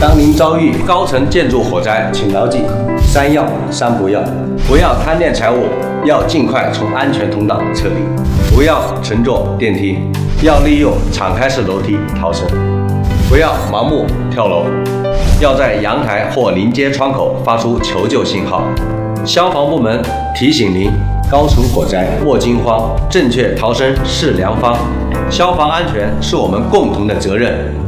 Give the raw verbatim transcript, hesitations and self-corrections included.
当您遭遇高层建筑火灾，请牢记三要三不要：不要贪恋财物，要尽快从安全通道撤离；不要乘坐电梯，要利用敞开式楼梯逃生；不要盲目跳楼，要在阳台或临街窗口发出求救信号。消防部门提醒您：高层火灾卧惊慌，正确逃生是良方。消防安全是我们共同的责任。